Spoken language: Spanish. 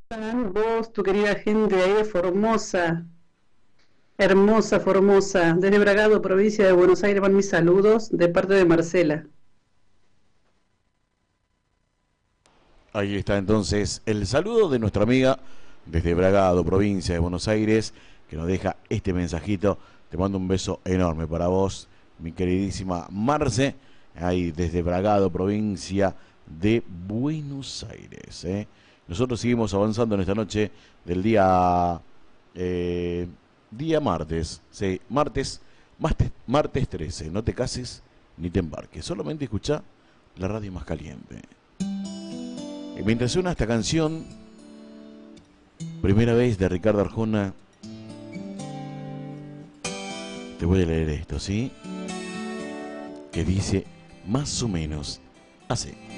Vos, tu querida gente de ahí de Formosa, hermosa Formosa, desde Bragado, provincia de Buenos Aires, van mis saludos de parte de Marcela. Ahí está entonces el saludo de nuestra amiga desde Bragado, provincia de Buenos Aires, que nos deja este mensajito. Te mando un beso enorme para vos, mi queridísima Marce, ahí desde Bragado, provincia de Buenos Aires. Nosotros seguimos avanzando en esta noche del eh, día martes, sí, martes 13. No te cases ni te embarques, solamente escucha la radio más caliente. Y mientras suena esta canción, primera vez de Ricardo Arjona, te voy a leer esto, ¿sí? Que dice más o menos así.